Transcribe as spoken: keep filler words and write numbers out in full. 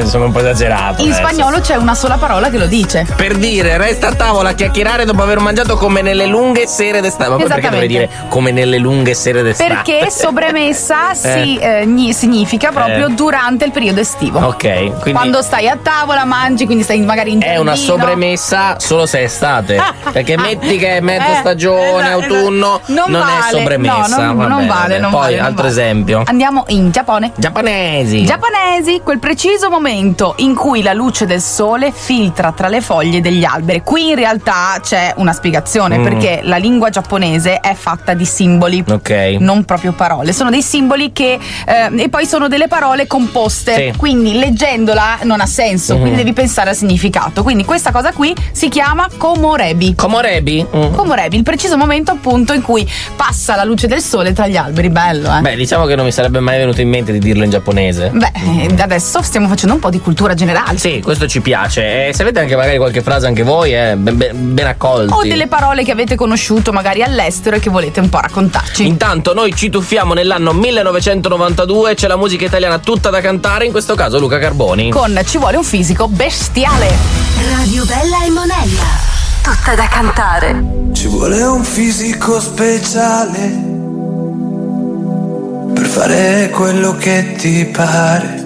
insomma un po' esagerato. In adesso. spagnolo c'è una sola parola che lo dice. Per dire resta a tavola a chiacchierare dopo aver mangiato come nelle lunghe sere d'estate. Ma poi perché dovrei dire come nelle lunghe sere d'estate? Perché sobremessa si, eh, gni- significa proprio Eh. durante il periodo estivo. Ok, quindi Quando stai a tavola, mangi, quindi stai magari in è una giardino. sobremessa solo se è estate. Perché metti che è mezza Eh, stagione, esatto, autunno, non non vale, è sobremessa. no, non- Va non bene, vale, non Poi vale, non altro vale. esempio. Andiamo in Giappone. Giapponesi. Giapponesi, quel preciso momento in cui la luce del sole filtra tra le foglie degli alberi. Qui in realtà c'è una spiegazione, Mm. perché la lingua giapponese è fatta di simboli. Ok. Non proprio parole, sono dei simboli che eh, e poi sono delle parole composte, Sì. quindi leggendola non ha senso, Mhm. quindi devi pensare al significato. Quindi questa cosa qui si chiama komorebi. Komorebi? Mm. Komorebi, il preciso momento appunto in cui passa la luce del sole tra gli alberi. Bello, eh? Beh, diciamo che non mi sarebbe mai venuto in mente di dirlo in giapponese. Beh, eh, adesso stiamo facendo un po' di cultura generale. Sì, questo ci piace. E se avete anche magari qualche frase anche voi, eh, ben, ben, ben accolti. O delle parole che avete conosciuto magari all'estero e che volete un po' raccontarci. Intanto noi ci tuffiamo nell'anno millenovecentonovantadue, c'è la musica italiana tutta da cantare, in questo caso Luca Carboni. Con Ci vuole un fisico bestiale. Radio Bella e Monella, tutta da cantare. Ci vuole un fisico speciale per fare quello che ti pare.